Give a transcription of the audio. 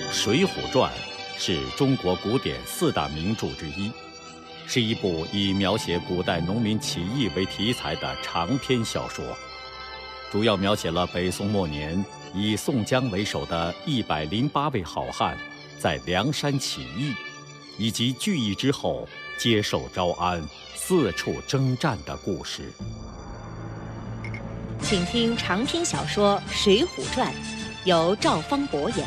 《水浒传》是中国古典4大名著之一，是一部以描写古代农民起义为题材的长篇小说，主要描写了北宋末年以宋江为首的108位好汉在梁山起义，以及聚义之后接受招安、四处征战的故事。 请听长篇小说《水浒传》，由赵方博演